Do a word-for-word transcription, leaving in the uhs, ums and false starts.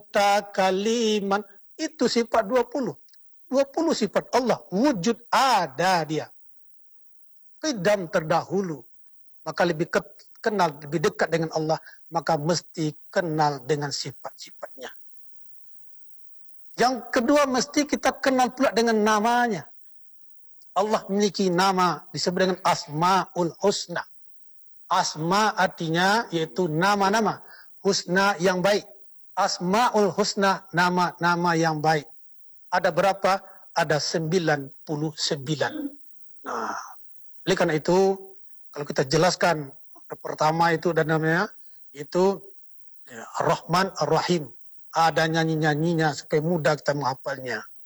mutakaliman. Itu sifat dua puluh. dua puluh sifat Allah. Wujud ada dia. Qidam terdahulu. Maka lebih kenal, lebih dekat dengan Allah. Maka mesti kenal dengan sifat-sifatnya. Yang kedua mesti kita kenal pula dengan namanya. Allah memiliki nama disebut dengan Asma'ul Husna. Asma artinya yaitu nama-nama. Husna yang baik. Asma'ul Husna, nama-nama yang baik. Ada berapa? Ada sembilan puluh sembilan. Nah, oleh karena itu, kalau kita jelaskan, pertama itu dan namanya, itu ya, Ar-Rahman Ar-Rahim. Ada nyanyi-nyanyinya supaya mudah kita menghafalnya.